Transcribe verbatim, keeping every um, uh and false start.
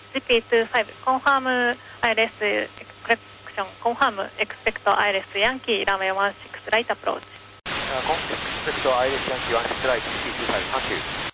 ジーピーにじゅうご confirm アイエルエス correction confirm expect アイエルエス Yankee runway じゅうろく right approach Uh, expect アイエルエス Yankee じゅうろく right,ジーピーにじゅうご thank you.